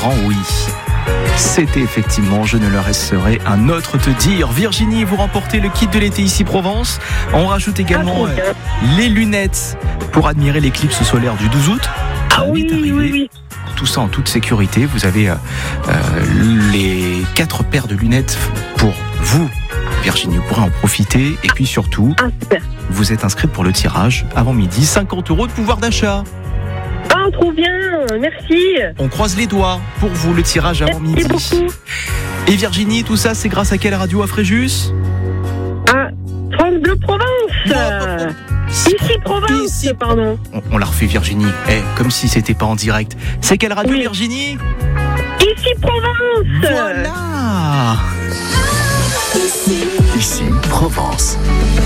grand oui. C'était effectivement Je ne le laisserai un autre te dire. Virginie, vous remportez le kit de l'été ici Provence. On rajoute également les lunettes pour admirer l'éclipse solaire du 12 août. Ah oui. Tout ça en toute sécurité. Vous avez les 4 paires de lunettes pour vous. Virginie, vous pourrez en profiter. Et puis surtout, vous êtes inscrite pour le tirage avant midi. 50 € de pouvoir d'achat. Ah, trop bien, merci. On croise les doigts pour vous, le tirage avant midi. Merci beaucoup. Et Virginie, tout ça, c'est grâce à quelle radio à Fréjus? Ah, France Bleu Provence. Ici Provence, pardon. On la refait, Virginie. Comme si c'était pas en direct. C'est quelle radio, Virginie? Ici Provence. Voilà. Ici Provence.